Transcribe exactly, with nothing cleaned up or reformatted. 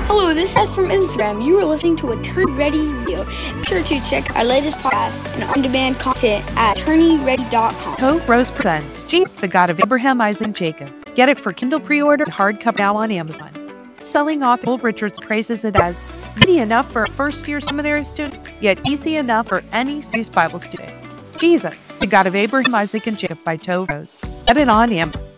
Hello, this is Seth from Instagram. You are listening to a Tourney Ready video. Be sure to check our latest podcast and on-demand content at tourney ready dot com. Tove Rose presents Jesus, the God of Abraham, Isaac, and Jacob. Get it for Kindle pre-order and hardcover now on Amazon. Selling author Will Richards praises it as easy enough for a first-year seminary student, yet easy enough for any serious Bible student. Jesus, the God of Abraham, Isaac, and Jacob by Tove Rose. Get it on Amazon.